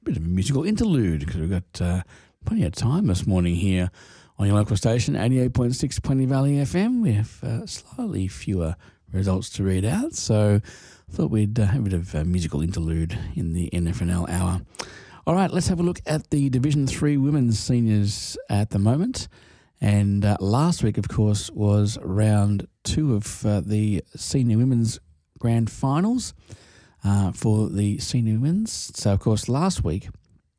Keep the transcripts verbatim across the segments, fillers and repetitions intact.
bit of a musical interlude because we've got uh, plenty of time this morning here on your local station, eighty-eight point six Plenty Valley F M. We have uh, slightly fewer results to read out, so I thought we'd uh, have a bit of a musical interlude in the N F N L hour. All right, let's have a look at the Division three women's seniors at the moment. And uh, last week, of course, was round two of uh, the senior women's grand finals uh, for the senior women's. So, of course, last week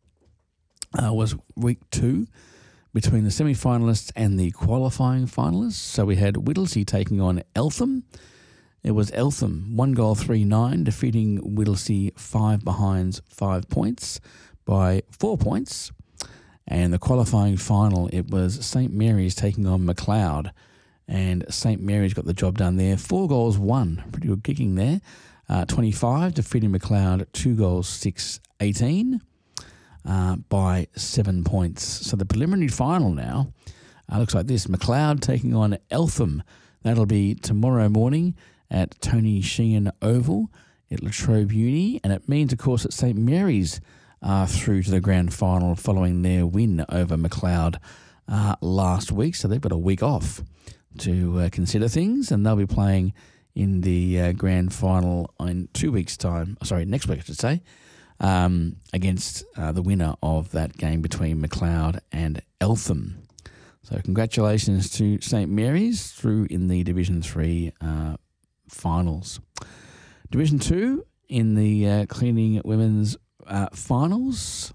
uh, was week two between the semi-finalists and the qualifying finalists. So we had Whittlesea taking on Eltham. It was Eltham, one goal, three nine, defeating Whittlesea five behinds, five points by four points. And the qualifying final, it was Saint Mary's taking on McLeod. And Saint Mary's got the job done there. Four goals, one. Pretty good kicking there. Uh, twenty-five, defeating McLeod, two goals, six, eighteen uh, by seven points. So the preliminary final now uh, looks like this. McLeod taking on Eltham. That'll be tomorrow morning at Tony Sheehan Oval at Latrobe Uni. And it means, of course, that Saint Mary's are through to the grand final following their win over McLeod uh, last week. So they've got a week off to uh, consider things, and they'll be playing in the uh, grand final in two weeks' time. Sorry, next week I should say, um, against uh, the winner of that game between McLeod and Eltham. So congratulations to Saint Mary's through in the Division three uh, finals. Division two in the uh, cleaning women's Uh, finals,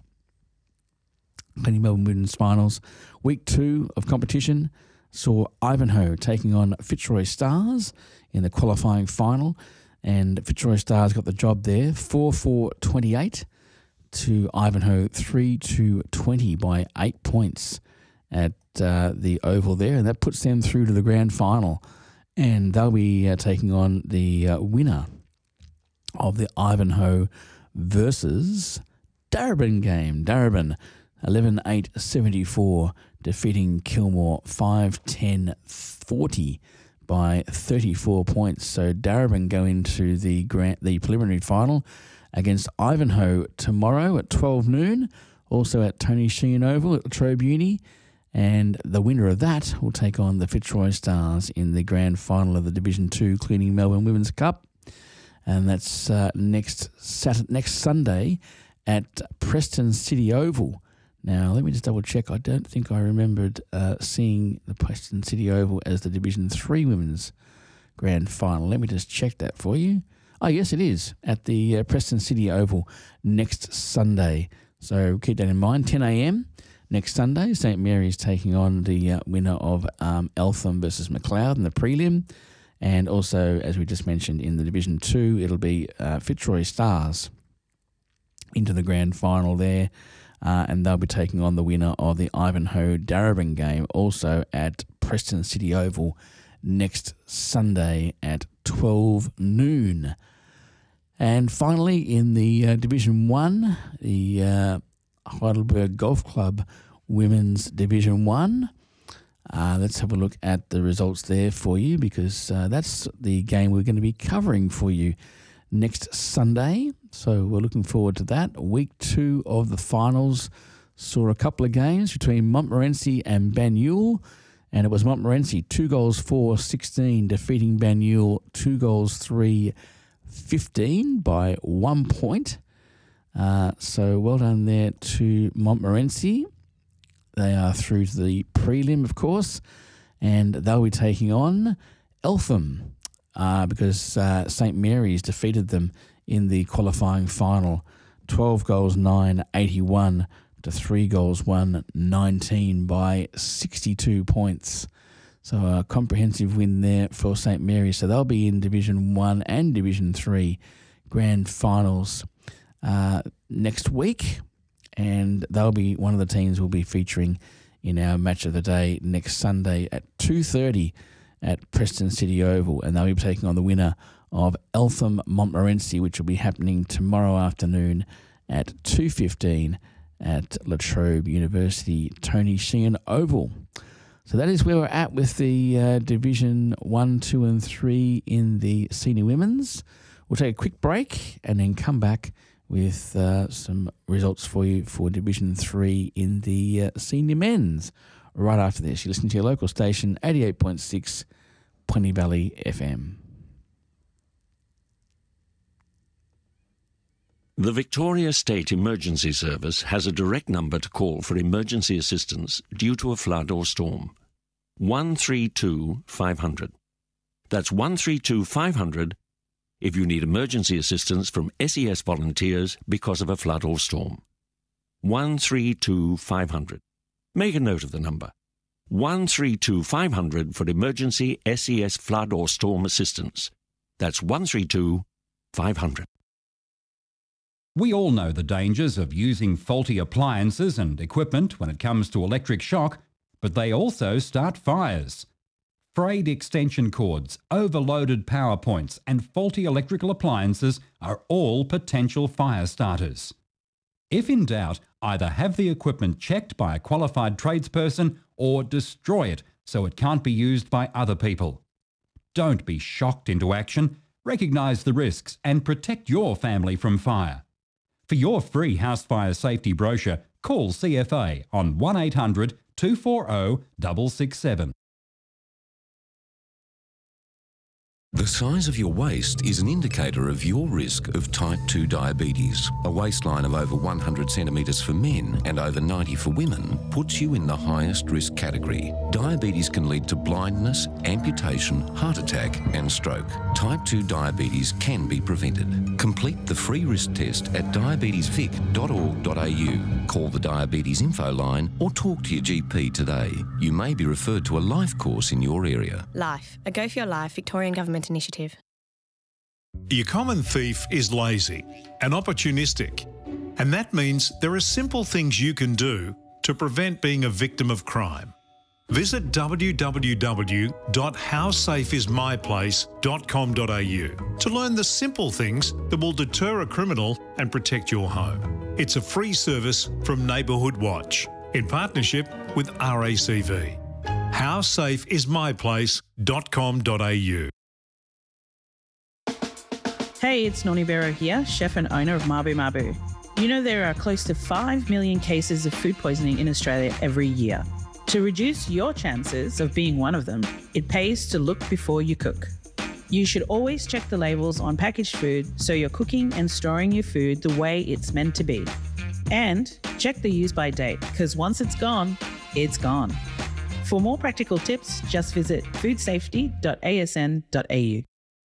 Plenty Melbourne Women's finals. Week two of competition saw Ivanhoe taking on Fitzroy Stars in the qualifying final, and Fitzroy Stars got the job there, four four twenty-eight to Ivanhoe, three two twenty by eight points at uh, the Oval there, and that puts them through to the grand final, and they'll be uh, taking on the uh, winner of the Ivanhoe versus Darebin game. Darebin, eleven eight seventy-four, defeating Kilmore five ten forty by thirty-four points. So Darebin go into the grand, the preliminary final against Ivanhoe tomorrow at twelve noon, also at Tony Sheehan Oval at Latrobe Uni. And the winner of that will take on the Fitzroy Stars in the grand final of the Division two Cleaning Melbourne Women's Cup. And that's uh, next Saturday, next Sunday at Preston City Oval. Now, let me just double check. I don't think I remembered uh, seeing the Preston City Oval as the Division three Women's Grand Final. Let me just check that for you. Oh, yes, it is at the uh, Preston City Oval next Sunday. So keep that in mind. ten a.m. next Sunday. Saint Mary's taking on the uh, winner of um, Eltham versus McLeod in the prelim. And also, as we just mentioned, in the Division two, it'll be uh, Fitzroy Stars into the grand final there. Uh, and they'll be taking on the winner of the Ivanhoe Darebin game, also at Preston City Oval next Sunday at twelve noon. And finally, in the uh, Division one, the uh, Heidelberg Golf Club Women's Division one. Uh, let's have a look at the results there for you, because uh, that's the game we're going to be covering for you next Sunday. So we're looking forward to that. Week two of the finals saw a couple of games between Montmorency and Banyule, and it was Montmorency two goals four sixteen defeating Banyule two goals three fifteen by one point. Uh, so well done there to Montmorency. They are through to the prelim, of course, and they'll be taking on Eltham uh, because uh, Saint Mary's defeated them in the qualifying final, twelve goals nine eighty-one to three goals one nineteen by sixty-two points. So a comprehensive win there for Saint Mary's. So they'll be in Division one and Division three grand finals uh, next week. And they'll be one of the teams we'll be featuring in our match of the day next Sunday at two thirty at Preston City Oval. And they'll be taking on the winner of Eltham Montmorency, which will be happening tomorrow afternoon at two fifteen at Latrobe University Tony Sheehan Oval. So that is where we're at with the uh, Division one, two and three in the senior women's. We'll take a quick break and then come back with uh, some results for you for Division three in the uh, senior men's. Right after this, you listen to your local station, eighty-eight point six Plenty Valley F M. The Victoria State Emergency Service has a direct number to call for emergency assistance due to a flood or storm. one three two five hundred. That's one three two five hundred if you need emergency assistance from S E S volunteers because of a flood or storm. one three two five hundred. Make a note of the number. one three two five hundred for emergency S E S flood or storm assistance. That's one three two five hundred. We all know the dangers of using faulty appliances and equipment when it comes to electric shock, but they also start fires. Frayed extension cords, overloaded power points and faulty electrical appliances are all potential fire starters. If in doubt, either have the equipment checked by a qualified tradesperson or destroy it so it can't be used by other people. Don't be shocked into action. Recognise the risks and protect your family from fire. For your free house fire safety brochure, call C F A on one eight hundred two four zero six six seven. The size of your waist is an indicator of your risk of type two diabetes. A waistline of over one hundred centimetres for men and over ninety for women puts you in the highest risk category. Diabetes can lead to blindness, amputation, heart attack and stroke. Type two diabetes can be prevented. Complete the free risk test at diabetes vic dot org dot a u. Call the Diabetes Info line or talk to your G P today. You may be referred to a life course in your area. Life, a Go For Your Life Victorian Government initiative. Your common thief is lazy and opportunistic, and that means there are simple things you can do to prevent being a victim of crime. Visit w w w dot how safe is my place dot com dot a u to learn the simple things that will deter a criminal and protect your home. It's a free service from Neighbourhood Watch in partnership with R A C V. how safe is my place dot com dot a u. Hey, it's Noni Vero here, chef and owner of Mabu Mabu. You know there are close to five million cases of food poisoning in Australia every year. To reduce your chances of being one of them, it pays to look before you cook. You should always check the labels on packaged food so you're cooking and storing your food the way it's meant to be. And check the use by date, because once it's gone, it's gone. For more practical tips, just visit food safety dot a s n dot a u.